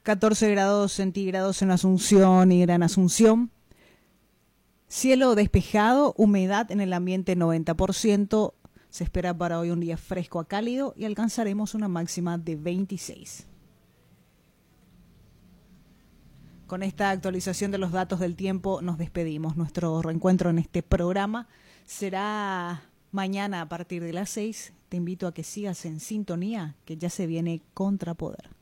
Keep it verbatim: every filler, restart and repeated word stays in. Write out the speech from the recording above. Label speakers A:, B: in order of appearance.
A: catorce grados centígrados en Asunción y Gran Asunción. Cielo despejado, humedad en el ambiente noventa por ciento. Se espera para hoy un día fresco a cálido y alcanzaremos una máxima de veintiséis. Con esta actualización de los datos del tiempo nos despedimos. Nuestro reencuentro en este programa será mañana a partir de las seis. Te invito a que sigas en sintonía, que ya se viene Contrapoder.